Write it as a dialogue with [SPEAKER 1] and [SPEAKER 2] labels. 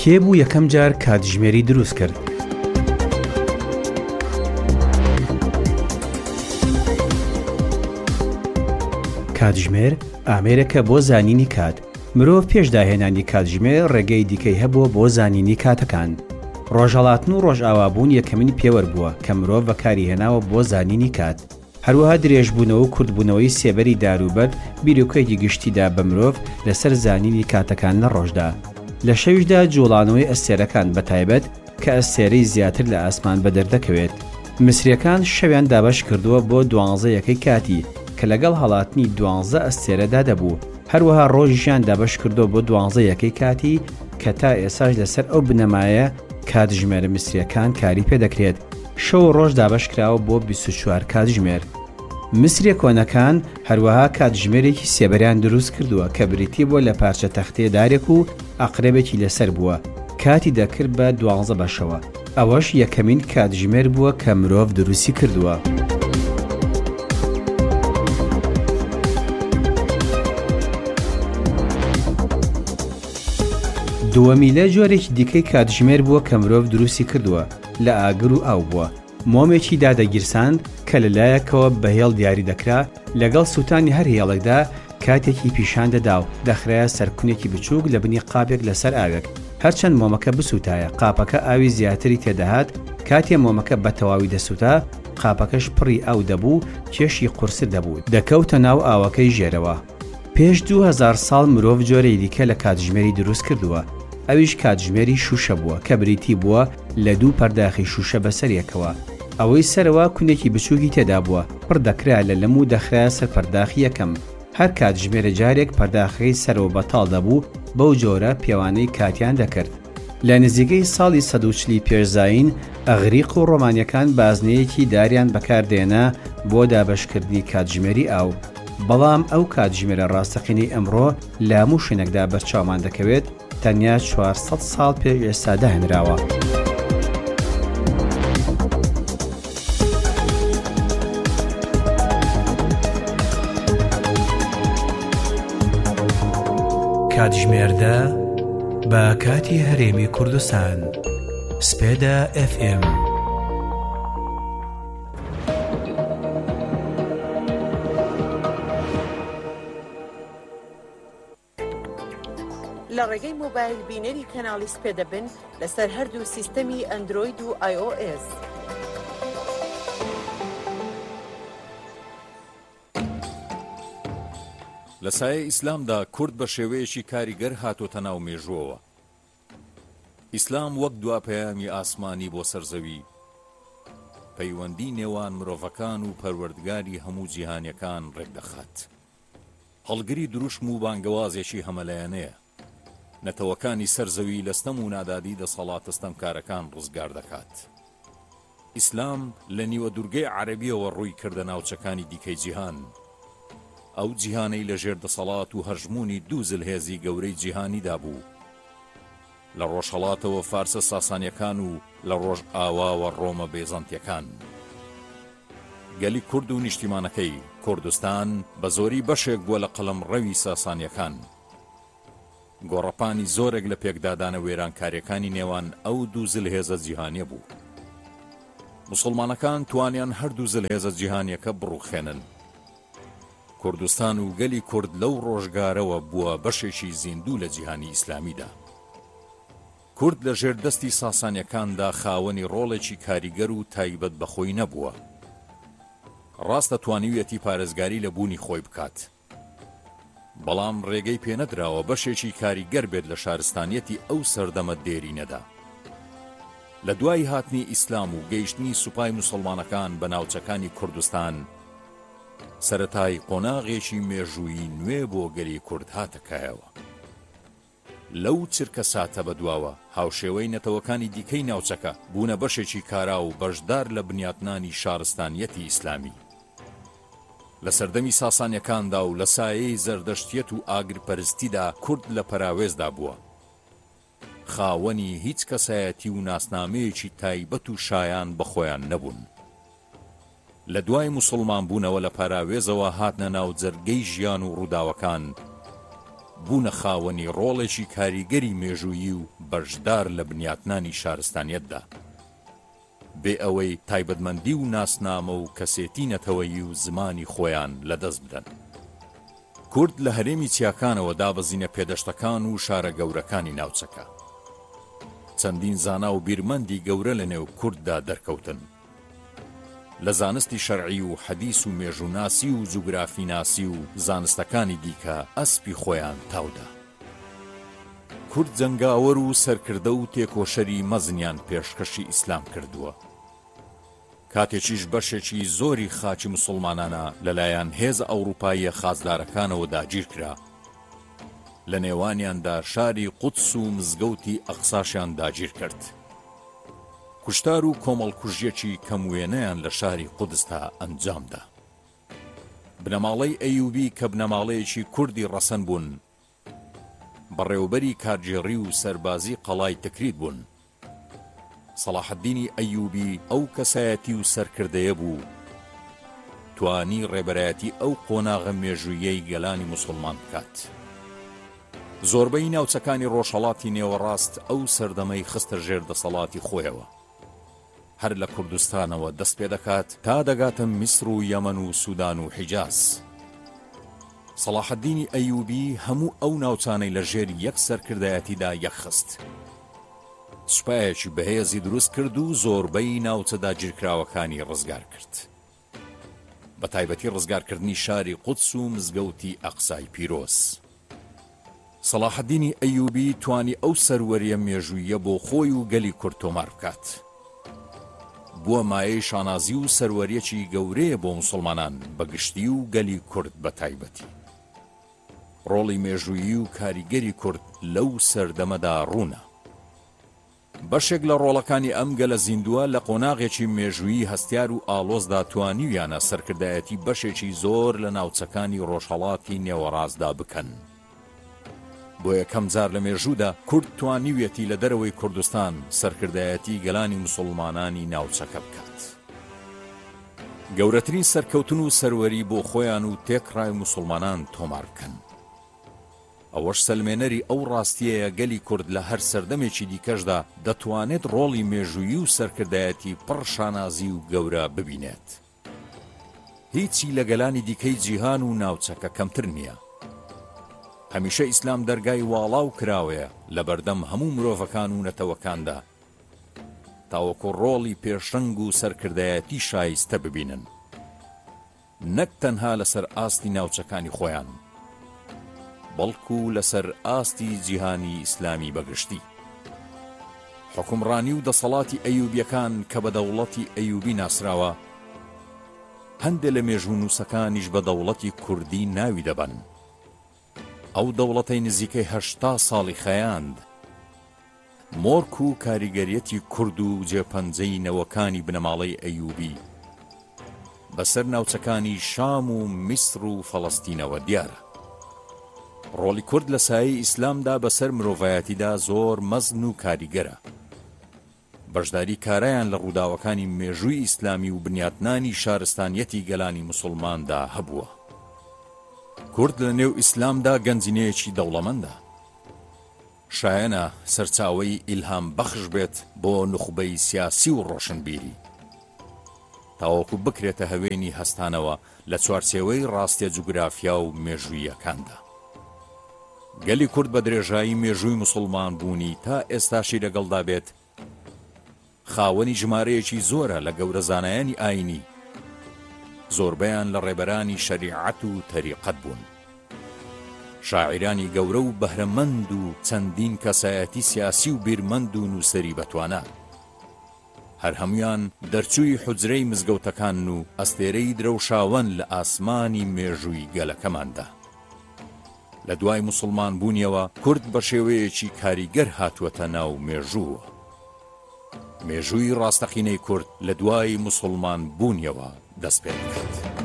[SPEAKER 1] کێ بوو یەکەم جار کاتژمێری دروست کرد؟ کاتژمێر ئامێرەکە بۆ زانینی کات. مرۆڤ پێش داهێنانی کاتژمێر ڕێگەی دیکەی هەبووە بۆ زانینی کاتەکان. ڕۆژهەڵاتن و ڕۆژئاوابوون یەکەمین پێوەەر بووە کە مرۆڤ بەکاری هێناوە بۆ زانینی کات. هەروەها درێژبوونەوە و کورتبوونەوەی سێبەری داروبەر بیرۆکەیەکی گشتیدا بە مرۆڤ لەسەر زانینی کاتەکان لە ڕۆژدا. لە شەویشدا جوڵانەوەی ئەستێرەکان بەتایبەت کە ئەستێرەی زیاتر لە ئاسمان بەدەردەکەوێت. مسریەکان شەویان دابەش کردووە بۆ 12 کاتی کە لەگەڵ هەڵاتنی 12 ئەستێرەدا دەبوو. هەروەها ڕۆژیشیان دابەش کردو بۆ 12 کاتی کە تا ئێساش لەسەر ئەو بنەمایە کاتژمێرە مسریەکان کاری پێدەکرێت. شەو ڕۆژ دابەش کراوە بۆ 24 کاتژمێر. مسریە کۆنەکان هەروەها کاتژمێرێکی سێبەریان دروست کردووە کە بریتی بۆ لە پارچە تەختێ دارێک و ئەقرەبێکی لەسەر بووە، کاتی دەکرد بە 12 بەشەوە. ئەوەش یەکەمین کاتژمێر بووە کە مرۆڤ دروستی کردووە. دووەمیلە جۆرێکی دیکەی کاتژمێر بووە کە مرۆڤ دروستی کردووە، لە ئاگر و ئاو بووە. مۆمێکی دادەگیرساند کە لەلایەکەوە بەهێڵ دیاری دەکرا، لەگەڵ سووتانی هەر هێڵێکدا کاتێکی پیشان دەدا و دەخرایە سەرکونێکی بچووک لە بنی قاپێک لەسەر ئاوێک. هەرچەند مۆمەکە بسووتایە قاپەکە ئاوی زیاتری تێدەهات، کاتێ مۆمەکە بە تەواوی دەسووتا قاپەکەش پڕی ئاو دەبوو، کێشی قورسر دەبوو، دەکەوتە ناو ئاوەکەی ژێرەوە. پێش 2000 ساڵ مرۆڤ جۆرەی دیکە لە کاتژمێری دروست کردووە. ئەویش کاتژمێری شوشە بووە کە بریتی بووە لە 2 پەرداخی شوشە بەسەریەکەوە. ئەوەی سەرەوە کونێکی بچووکی تێدا بووە، پڕ دەکرا لە لەم و دەخرایە سەر پەرداخی یەکەم. هەر کاتژمێرە جارێک پەرداخەکەی سەرەوە بەتاڵ دەبوو، بەو جۆرە پیاوانەی کاتیان دەکرد. لە نزیکەی ساڵی 140 پێشزاین ئەغریق و ڕۆمانیەکان بازنەیەکی داریان بەکاردێنا بۆ دابەشکردنی کاتژمێری ئاو. بەڵام ئەو کاتژمێرە ڕاستەقینەی ئەمڕۆ لە هەموو شوێنێکدا بەرچاومان دەکەوێت، تەنیا 400 ساڵ پێش ئێستا داهێنراوە. کاتژمێردە بە کاتی هەرێمی کوردستان. سپێدا FM.
[SPEAKER 2] لە ڕێگەی مۆبایل بینەری کەناڵی سپێدە بن لەسەر هەردوو سیستەمی ئەندروید و iOS.
[SPEAKER 3] لە سایە ئیسلامدا کورد بە شێوەیەکی کاریگەر هاتۆتە ناو مێژووەوە. ئیسلام وەک دواپەیامی ئاسمانی بۆ سەرزەوی، پەیوەندی نێوان مرۆڤەکان و پەروەردگاری هەموو جیهانیەکان ڕێکدەخات. هەڵگری دروشم و بانگەوازێکی هەمەلایەنەیە. نەتەوەکانی سەرزەوی لەستەم و نادادی دەسەڵاتە ستەمکارەکان ڕزگار دەکات. ئیسلام لە نیوە دوورگەی عەرەبیەوە ڕووی کردە ناوچەکانی دیکەی جیهان. ئەو جیهانەی لە ژێر دەسەڵات و هەژمونی دوو زلهێزی گەورەی جیهانیدا بوو، لە ڕۆژهەڵاتەوە فارسە ساسانیەکان و لە ڕۆژ ئاواوە ڕۆمە بێزەنتیەکان. گەلی کورد و نیشتیمانەکەی کوردستان بە زۆری بەشێک بووە لە قەڵەمڕەوی ساسانیەکان. گۆڕەپانی زۆرێک لە پێکدادانە وێرانکاریەکانی نێوان ئەو دوو زلهێزە جیهانیە بوو. موسڵمانەکان توانیان هەردوو زلهێزە جیهانیەکە بڕوخێنن. کوردستان و گەلی کورد لەو ڕۆژگارەوە بووە بەشێکی زیندوو لە جیهانی ئیسلامیدا. کورد لە ژێردەستی ساسانیەکاندا خاوەنی ڕۆڵێکی کاریگەر و تایبەت بەخۆی نەبووە. ڕاستە توانیویەتی پارێزگاری لە بوونی خۆی بکات، بەڵام ڕێگەی پێنەدراوە بەشێکی کاریگەر بێت لە شارستانیەتی ئەو سەردەمە دێرینەدا. لە دوای هاتنی ئیسلام و گەیشتنی سوپای موسڵمانەکان بە ناوچەکانی کوردستان، سەرەتای قۆناغێکی مێژووی نوێ بۆ گەلی کورد هاتەکایەوە. لەو چرکە ساتە بەدواوە هاوشێوەی نەتەوەکانی دیکەی ناوچەکە بوونە بەشێکی کارا و بەشدار لە بنیاتنانی شارستانیەتی ئیسلامی. لە سەردەمی ساسانیەکاندا و لە سایەی زەردەشتیەت و ئاگرپەرستیدا کورد لە پەراوێزدا بووە. خاوەنی هیچ کەسایەتی و ناسنامەیەکی تایبەت و شایان بەخۆیان نەبوون. لە دوای موسڵمان بوونەوە لە پەراوێزەوە هاتنە ناو جەرگەی ژیان و ڕووداوەکان، بوونە خاوەنی ڕۆڵێکی کاریگەری مێژوویی و بەشدار لە بنیاتنانی شارستانیەتدا بێ ئەوەی تایبەتمەندی و ناسنامە و کەسێتی نەتەوەیی و زمانی خۆیان لەدەست بدەن. کورد لە هەرێمی چیاکانەوە دابەزینە پێدەشتەکان و شارە گەورەکانی ناوچەکە. چەندین زانا و بیرمەندی گەورە لە نێو کورددا دەرکەوتن. لە زانستی شەرعی و حەدیث و مێژووناسی و جوگرافیناسی و زانستەکانی دیکە ئەسپی خۆیان تاودا. کورد جەنگاوەر و سەرکردە و تێکۆشەری مەزنیان پێشکەشی ئیسلام کردووە. کاتێکیش بەشێکی زۆری خاچی موسڵمانانە لەلایەن هێزە ئەوروپاییە خازدارەکانەوە داگیر کرا. لە نێوانیاندا شاری قودس و مزگەوتی ئەقساشیان داگیر کرد. کوشتار و کۆمەڵکوژیەکی کەموێنەیان لە شاری قودستا ئەنجامدا. بنەماڵەی ئەیوبی کە بنەماڵەیەکی کوردی ڕەسەن بوون، بەڕێوەبەری کارگێڕی و سەربازی قەڵای تکریت بوون. سەلاحەددینی ئەیوبی ئەو کەسایەتی و سەرکردەیە بوو توانی ڕێبەرایەتی ئەو قۆناغە مێژوویەی گەلانی موسڵمان بکات. زۆربەی ناوچەکانی ڕۆژهەڵاتی نێوەڕاست ئەو سەردەمەی خستە ژێر دەسەڵاتی خۆیەوە. هەر لە کوردستانەوە دەست پێ دەکات تا دەگاتە میسر و یەمەن و سوودان و حیجاز. سەلاحەددینی ئەیوبی هەموو ئەو ناوچانەی لە ژێر یەک سەرکردایەتیدا یەکخست. سوپایەکی بەهێزی دروست کرد و زۆربەی ناوچە داگیرکراوەکانی ڕزگار کرد. بە تایبەتی ڕزگارکردنی شاری قودس و مزگەوتی ئەقسای پیرۆز. سەلاحەددینی ئەیوبی توانی ئەو سەروەریە مێژوویە بۆ خۆی و گەلی کورد تۆمار بکات. بووە مایەی شانازی و سەروەریەکی گەورەیە بۆ موسڵمانان بەگشتی و گەلی کورد بە تایبەتی. ڕۆڵی مێژوویی و کاریگەری کورد لەو سەردەمەدا ڕوونە. بەشێک لە ڕۆڵەکانی ئەم گەلە زیندووە لە قۆناغێکی مێژوویی هەستیار و ئالۆزدا توانیویانە سەرکردایەتی بەشێکی زۆر لە ناوچەکانی ڕۆژهەڵاتی نێوەڕاستدا بکەن. بۆ یەکەم جار لە مێژوودا کورد توانیویەتی لە دەرەوەی کوردستان سەرکردایەتی گەلانی موسڵمانانی ناوچەکە بکات. گەورەترین سەرکەوتن و سەروەری بۆ خۆیان و تێکڕای موسڵمانان تۆمار بکەن. ئەوەش سەلمێنەری ئەو ڕاستیەیە گەلی کورد لە هەر سەردەمێکی دیکەشدا دەتوانێت ڕۆڵی مێژوویی و سەرکردایەتی پڕ شانازی و گەورە ببینێت. هیچی لە گەلانی دیکەی جیهان و ناوچەکە کەمتر نییە. هەمیشە ئیسلام دەرگای واڵاو کراوەیە لە بەردەم هەموو مرۆڤەکان و نەتەوەکاندا تاوەکو ڕۆڵی پێشەنگ و سەرکردایەتی شایستە ببینن، نەک تەنها لەسەر ئاستی ناوچەکانی خۆیان بەڵکو لەسەر ئاستی جیهانی ئیسلامی بەگشتی. حکومڕانی و دەسەڵاتی ئەیوبیەکان کە بە دەوڵەتی ئەیوبی ناسراوە، هەندێک لە مێژوونووسەکانیش بە دەوڵەتی کوردی ناوی دەبن. ئەو دەوڵەتەی نزیکەی 80 ساڵی خەیاند مۆرک و کاریگەریەتی کورد و جێپەنجەی نەوەکانی بنەماڵەی ئەیوبی بەسەر ناوچەکانی شام و میسر و فەڵەستینەوە دیارە. ڕۆڵی کورد لە سایەی ئیسلامدا بەسەر مرۆڤایەتیدا زۆر مەزن و کاریگەرە. بەشداری کارایان لە ڕووداوەکانی مێژووی ئیسلامی و بنیاتنانی شارستانیەتی گەلانی موسڵماندا هەبووە. کورد لە نێو ئیسلامدا گەنجینەیەکی دەوڵەمەندە. شایەنە سەرچاوەی ئیلهام بەخش بێت بۆ نوخبەی سیاسی و ڕۆشنبیری، تاوەکو بکرێتە هەوێنی هەستانەوە لە چوارچێوەی ڕاستیە جوگرافیا و مێژوویەکاندا. گەلی کورد بە درێژایی مێژووی موسڵمان بوونی تا ئێستاشی لەگەڵدا بێت خاوەنی ژمارەیەکی زۆرە لە گەورە زانایانی ئاینی، زۆربەیان لە ڕێبەرانی شەریعەت و تەریقەت بوون. شاعیرانی گەورە و بەهرەمەند و چەندین کەسایەتی سیاسی و بیرمەند و نووسەری بەتوانە، هەر هەمویان دەرچووی حوجرەی مزگەوتەکان و ئەستێرەی درەوشاوەن لە ئاسمانی مێژووی گەلەکەماندا. لە دوای موسڵمان بوونیەوە کورد بە شێوەیەکی کاریگەر هاتووەتە ناو مێژووە. مێژووی ڕاستەقینەی کورد لە دوای موسڵمان بوونیەوە دەست پێ دەکات.